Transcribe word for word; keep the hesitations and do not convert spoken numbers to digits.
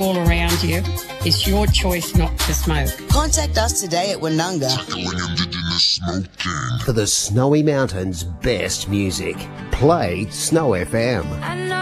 all around you. It's your choice not to smoke. Contact us today at Woonunga for the Snowy Mountains' best music. Play Snow F M.